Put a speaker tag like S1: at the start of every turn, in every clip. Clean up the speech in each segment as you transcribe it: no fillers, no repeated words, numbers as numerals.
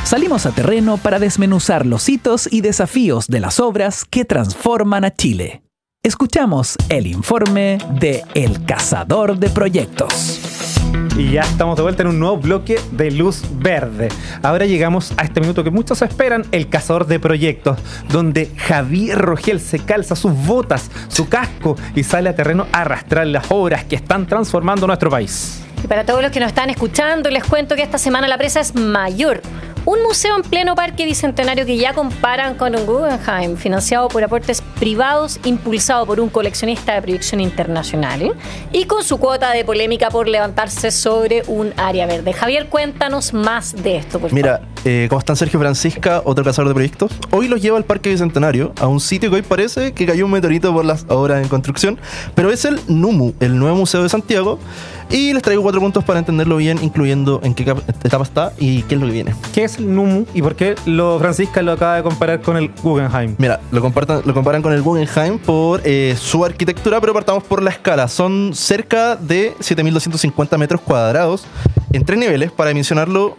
S1: Salimos a terreno para desmenuzar los hitos y desafíos de las obras que transforman a Chile. Escuchamos el informe de El Cazador de Proyectos.
S2: Y ya estamos de vuelta en un nuevo bloque de Luz Verde. Ahora llegamos a este minuto que muchos esperan, El Cazador de Proyectos, donde Javier Rogel se calza sus botas, su casco y sale a terreno a arrastrar las obras que están transformando nuestro país.
S3: Y para todos los que nos están escuchando, les cuento que esta semana la presa es mayor. Un museo en pleno Parque Bicentenario que ya comparan con un Guggenheim, financiado por aportes privados, impulsado por un coleccionista de proyección internacional y con su cuota de polémica por levantarse sobre un área verde. Javier, cuéntanos más de esto, por favor.
S4: Mira, ¿cómo están Sergio Francisca, otro cazador de proyectos? Hoy los lleva al Parque Bicentenario, a un sitio que hoy parece que cayó un meteorito por las obras en construcción, pero es el NUMU, el Nuevo Museo de Santiago, y les traigo 4 puntos para entenderlo bien, incluyendo en qué etapa está y qué es lo que viene.
S2: ¿Qué es el NUMU y por qué Francisca lo acaba de comparar con el Guggenheim?
S4: Mira, lo comparan con el Guggenheim por su arquitectura, pero partamos por la escala. Son cerca de 7.250 metros cuadrados en 3 niveles, para dimensionarlo.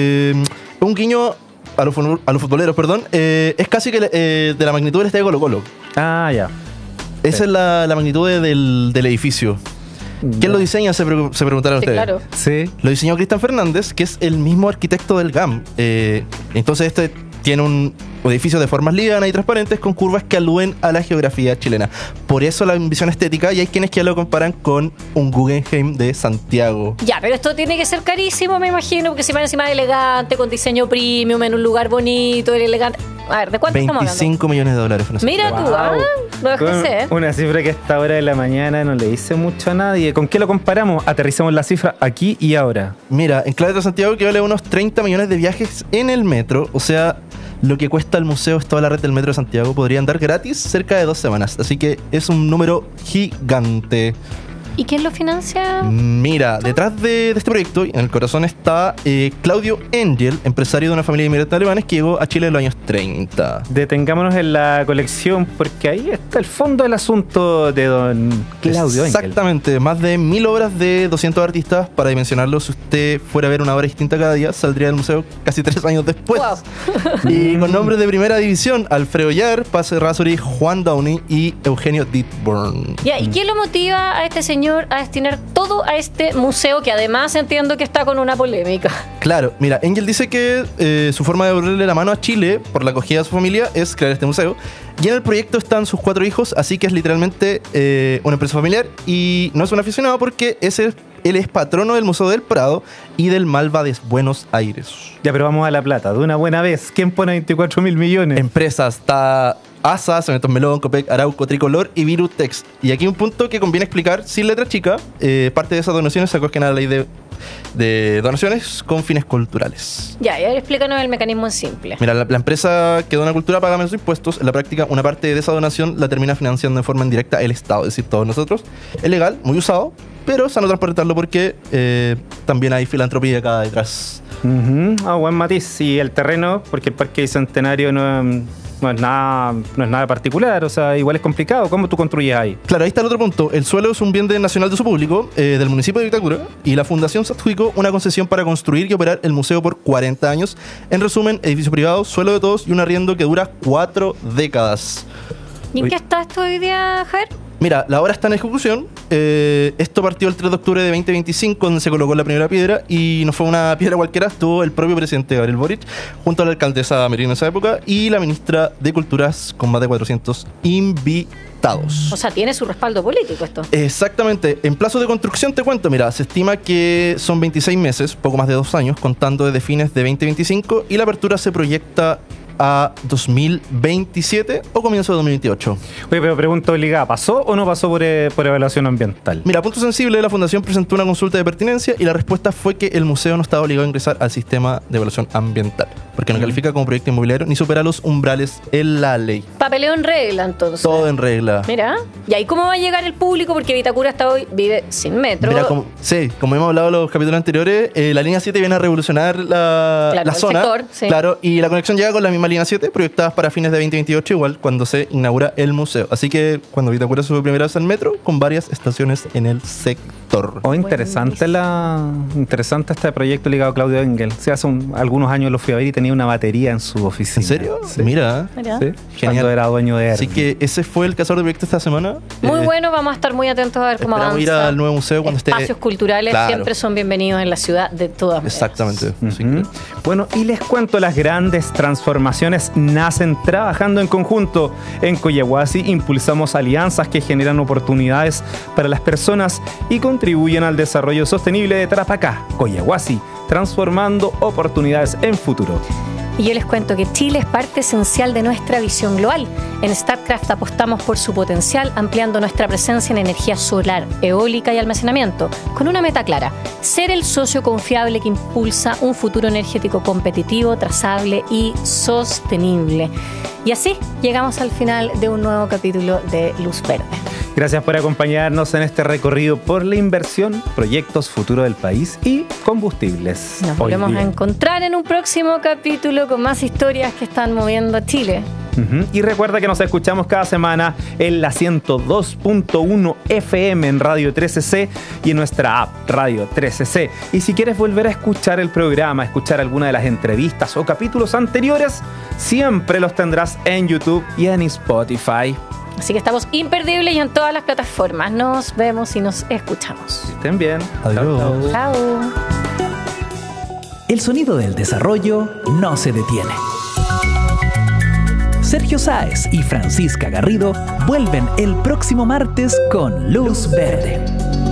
S4: Un guiño a los futboleros, perdón. Es casi que de la magnitud del estadio Colo-Colo.
S2: Ah, ya.
S4: Esa es la magnitud del edificio. ¿Quién lo diseña? Se preguntarán ustedes.
S3: Claro.
S2: Sí.
S4: Lo diseñó Cristian Fernández, que es el mismo arquitecto del GAM. Entonces este tiene un edificio de formas livianas y transparentes con curvas que aluden a la geografía chilena. Por eso la ambición estética, y hay quienes que lo comparan con un Guggenheim de Santiago.
S3: Ya, pero esto tiene que ser carísimo, me imagino, porque si va encima elegante, con diseño premium, en un lugar bonito, elegante. A ver, ¿de cuánto estamos hablando?
S4: 25 millones de dólares.
S3: Mira tú, no dejes ser.
S2: Una cifra que a esta hora de la mañana no le dice mucho a nadie. ¿Con qué lo comparamos? Aterricemos la cifra aquí y ahora.
S4: Mira, en Clave de Santiago que vale unos 30 millones de viajes en el metro, o sea, lo que cuesta el museo es toda la red del metro de Santiago, podría andar gratis cerca de 2 semanas. Así que es un número gigante.
S3: ¿Y quién lo financia?
S4: Mira, detrás de este proyecto, en el corazón está Claudio Engel, empresario de una familia de inmigrantes alemanes que llegó a Chile en los años 30.
S2: Detengámonos en la colección, porque ahí está el fondo del asunto de don Claudio Engel.
S4: Exactamente, más de 1000 obras de 200 artistas. Para dimensionarlo, si usted fuera a ver una obra distinta cada día, saldría del museo casi 3 años después.
S3: Wow.
S4: Y con nombres de primera división: Alfredo Yar, Paz Errázuriz, Juan Downey y Eugenio Dittborn.
S3: Ya, ¿y quién lo motiva a este señor a destinar todo a este museo, que además entiendo que está con una polémica?
S4: Claro, mira, Engel dice que su forma de volverle la mano a Chile por la acogida de su familia es crear este museo. Y en el proyecto están sus 4 hijos, así que es literalmente una empresa familiar y no es un aficionado porque él es patrono del Museo del Prado y del Malva de Buenos Aires.
S2: Ya, pero vamos a la plata, de una buena vez. ¿Quién pone 24.000 millones?
S4: Empresas, está ASA, Cementos Melón, Copec, Arauco, Tricolor y Virutex. Y aquí un punto que conviene explicar sin letra chica. Parte de esas donaciones se acogen a la ley de donaciones con fines culturales.
S3: Ya, y ahora explícanos el mecanismo en simple.
S4: Mira, la empresa que dona cultura paga menos impuestos. En la práctica, una parte de esa donación la termina financiando de forma indirecta el Estado, es decir, todos nosotros. Es legal, muy usado, pero es sano transportarlo porque también hay filantropía acá detrás.
S2: Buen matiz. Y el terreno, porque el Parque Bicentenario no es nada particular, o sea, igual es complicado. ¿Cómo tú construyes ahí?
S4: Claro, ahí está el otro punto. El suelo es un bien nacional de uso público del municipio de Vitacura y la fundación se adjudicó una concesión para construir y operar el museo por 40 años. En resumen, edificio privado, suelo de todos y un arriendo que dura 4 décadas.
S3: ¿Y en qué está esto hoy día, Javier?
S4: Mira, la obra está en ejecución. Esto partió el 3 de octubre de 2025, donde se colocó la primera piedra, y no fue una piedra cualquiera, estuvo el propio presidente Gabriel Boric, junto a la alcaldesa Merino en esa época, y la ministra de Culturas, con más de 400 invitados.
S3: O sea, tiene su respaldo político esto.
S4: Exactamente. En plazo de construcción te cuento, mira, se estima que son 26 meses, poco más de 2 años, contando desde fines de 2025, y la apertura se proyecta a 2027 o comienzo de 2028.
S2: Oye, pero pregunta obligada, ¿pasó o no pasó por evaluación ambiental?
S4: Mira, punto sensible, la Fundación presentó una consulta de pertinencia y la respuesta fue que el museo no estaba obligado a ingresar al sistema de evaluación ambiental, porque no califica como proyecto inmobiliario ni supera los umbrales en la ley.
S3: Papeleo en regla, entonces.
S4: Todo en regla.
S3: Mira, ¿y ahí cómo va a llegar el público? Porque Vitacura hasta hoy vive sin metro.
S4: Mira, como hemos hablado en los capítulos anteriores, la línea 7 viene a revolucionar la zona.
S3: el sector, sí.
S4: Claro, y la conexión llega con la misma misma línea 7, proyectadas para fines de 2028, igual cuando se inaugura el museo. Así que cuando Vitacura sube primera vez al metro, con varias estaciones en el sector.
S2: Interesante este proyecto ligado a Claudio Engel. Sí, hace algunos años lo fui a ver y tenía una batería en su oficina.
S4: ¿En serio?
S2: Sí.
S4: Mira.
S2: Sí.
S4: Genial.
S2: Cuando era dueño de
S4: Así que ese fue el cazador de proyectos esta semana.
S3: Muy bueno, vamos a estar muy atentos a ver cómo avanza.
S4: Esperamos ir al nuevo museo cuando esté.
S3: Espacios culturales siempre son bienvenidos en la ciudad de todas maneras.
S4: Exactamente. Así
S2: que... Bueno, y les cuento, las grandes transformaciones nacen trabajando en conjunto. En Collahuasi impulsamos alianzas que generan oportunidades para las personas y contribuyen al desarrollo sostenible de Tarapacá. Collahuasi, transformando oportunidades en futuro.
S3: Y yo les cuento que Chile es parte esencial de nuestra visión global. En Statkraft apostamos por su potencial, ampliando nuestra presencia en energía solar, eólica y almacenamiento, con una meta clara: ser el socio confiable que impulsa un futuro energético competitivo, trazable y sostenible. Y así llegamos al final de un nuevo capítulo de Luz Verde.
S2: Gracias por acompañarnos en este recorrido por la inversión, proyectos, futuro del país y combustibles.
S3: Nos volvemos a encontrar en un próximo capítulo con más historias que están moviendo a Chile.
S2: Y recuerda que nos escuchamos cada semana en la 102.1 FM en Radio 13C y en nuestra app Radio 13C. Y si quieres volver a escuchar el programa, escuchar alguna de las entrevistas o capítulos anteriores, siempre los tendrás en YouTube y en Spotify.
S3: Así que estamos imperdibles y en todas las plataformas. Nos vemos y nos escuchamos.
S2: Que estén bien.
S4: Adiós.
S3: Chao.
S1: El sonido del desarrollo no se detiene. Sergio Sáez y Francisca Garrido vuelven el próximo martes con Luz Verde.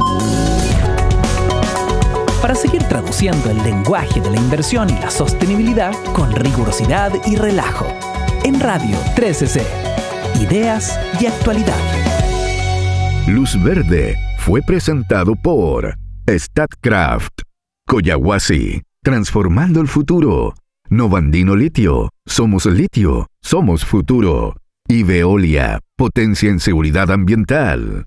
S1: Para seguir traduciendo el lenguaje de la inversión y la sostenibilidad con rigurosidad y relajo. En Radio 13C. Ideas y actualidad.
S5: Luz Verde fue presentado por Statkraft, Collahuasi, transformando el futuro. Novandino Litio, somos futuro. Y Veolia, potencia en seguridad ambiental.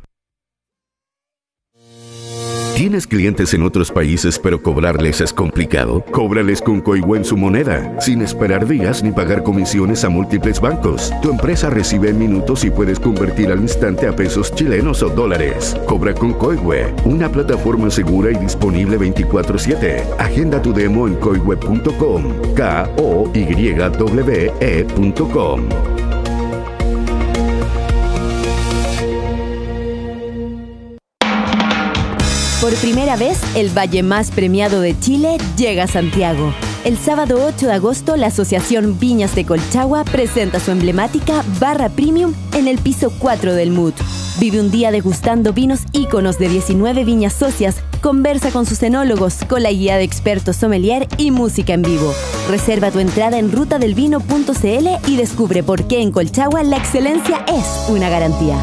S5: ¿Tienes clientes en otros países pero cobrarles es complicado? Cóbrales con Coihue en su moneda, sin esperar días ni pagar comisiones a múltiples bancos. Tu empresa recibe en minutos y puedes convertir al instante a pesos chilenos o dólares. Cobra con Coihue, una plataforma segura y disponible 24/7. Agenda tu demo en coihue.com, koywe.com.
S6: Por primera vez, el valle más premiado de Chile llega a Santiago. El sábado 8 de agosto, la Asociación Viñas de Colchagua presenta su emblemática Barra Premium en el piso 4 del MUT. Vive un día degustando vinos íconos de 19 viñas socias, conversa con sus enólogos, con la guía de expertos sommelier y música en vivo. Reserva tu entrada en rutadelvino.cl y descubre por qué en Colchagua la excelencia es una garantía.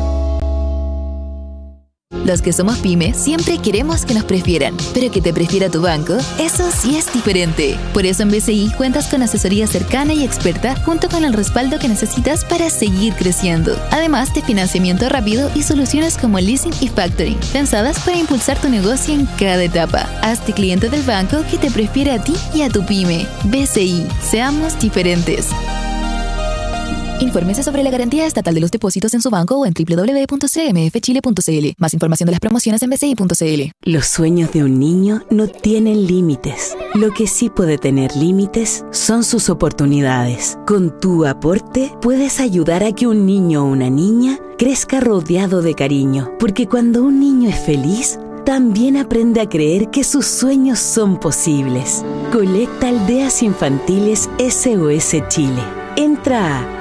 S7: Los que somos pyme siempre queremos que nos prefieran, pero que te prefiera tu banco, eso sí es diferente. Por eso en BCI cuentas con asesoría cercana y experta junto con el respaldo que necesitas para seguir creciendo. Además de financiamiento rápido y soluciones como leasing y factoring, pensadas para impulsar tu negocio en cada etapa. Hazte cliente del banco que te prefiere a ti y a tu pyme. BCI, seamos diferentes. Infórmese sobre la garantía estatal de los depósitos en su banco o en www.cmfchile.cl. Más información de las promociones en bci.cl.
S8: Los sueños de un niño no tienen límites. Lo que sí puede tener límites son sus oportunidades. Con tu aporte puedes ayudar a que un niño o una niña crezca rodeado de cariño. Porque cuando un niño es feliz, también aprende a creer que sus sueños son posibles. Colecta Aldeas Infantiles SOS Chile. Entra a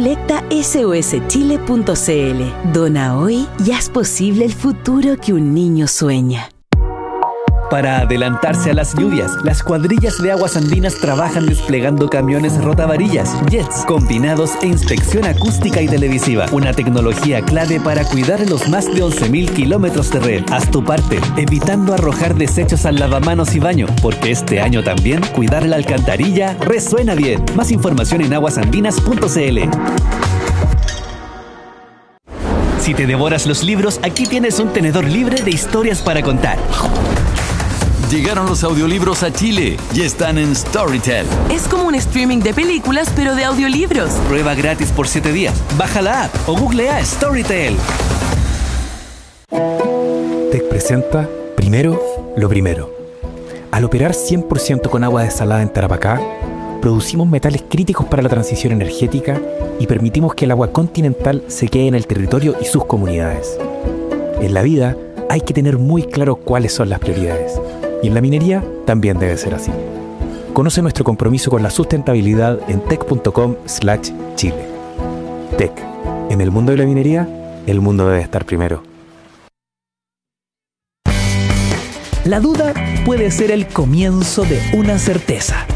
S8: colectasoschile.cl. Dona hoy y haz posible el futuro que un niño sueña.
S1: Para adelantarse a las lluvias, las cuadrillas de Aguas Andinas trabajan desplegando camiones rotavarillas, jets, combinados e inspección acústica y televisiva. Una tecnología clave para cuidar los más de 11.000 kilómetros de red. Haz tu parte, evitando arrojar desechos al lavamanos y baño, porque este año también cuidar la alcantarilla resuena bien. Más información en aguasandinas.cl. Si te devoras los libros, aquí tienes un tenedor libre de historias para contar.
S9: Llegaron los audiolibros a Chile y están en Storytel.
S10: Es como un streaming de películas, pero de audiolibros.
S1: Prueba gratis por 7 días. Baja la app o googlea Storytel.
S11: TEC presenta Primero lo Primero. Al operar 100% con agua desalada en Tarapacá, producimos metales críticos para la transición energética y permitimos que el agua continental se quede en el territorio y sus comunidades. En la vida hay que tener muy claro cuáles son las prioridades. Y en la minería también debe ser así. Conoce nuestro compromiso con la sustentabilidad en tec.com/Chile. TEC. En el mundo de la minería, el mundo debe estar primero.
S1: La duda puede ser el comienzo de una certeza.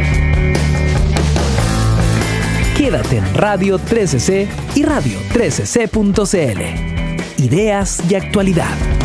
S1: Quédate en Radio 13C y radio13c.cl. Ideas y actualidad.